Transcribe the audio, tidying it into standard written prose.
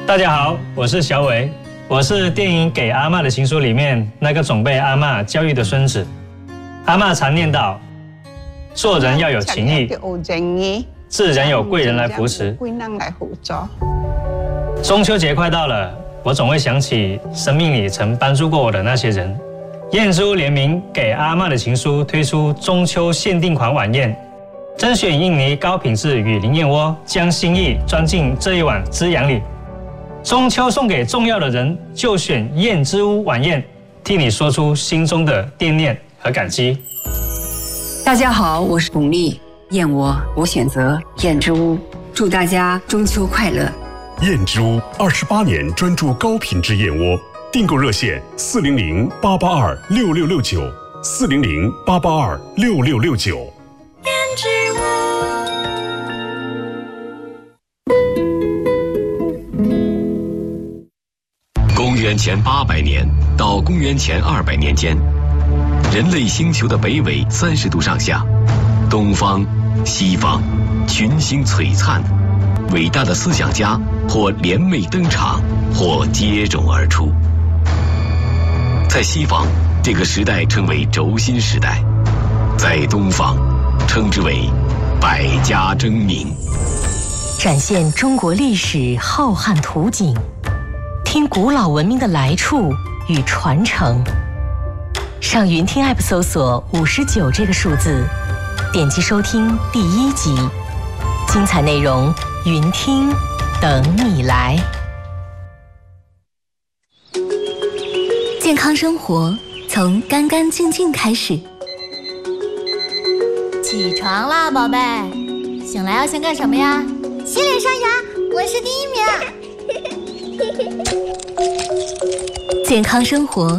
大家好，我是小伟，我是电影《给阿嬷的情书》里面那个总被阿嬷教育的孙子。阿嬷常念叨，做人要有情义，自然有贵人来扶持。中秋节快到了，我总会想起生命里曾帮助过我的那些人。燕之屋联名《给阿嬷的情书》推出中秋限定款晚宴，甄选印尼高品质雨林燕窝，将心意装进这一碗滋养里。中秋送给重要的人，就选燕之屋晚宴，替你说出心中的惦念和感激。 大家好，我是巩俐，燕窝我选择燕之屋，祝大家中秋快乐。 燕之屋28年专注高品质燕窝，订购热线400-882-6669，400-882-6669。 燕之屋。 公元前800年到公元前200年间，人类星球的北纬30度上下，东方、西方群星璀璨，伟大的思想家或联袂登场，或接踵而出。在西方，这个时代称为轴心时代；在东方，称之为百家争鸣。 展现中国历史浩瀚图景，听古老文明的来处与传承。上云听 App 搜索59这个数字，点击收听第1集，精彩内容云听等你来。 健康生活从干干净净开始。 起床啦，宝贝！醒来要先干什么呀？ 洗脸刷牙，我是第1名。 健康生活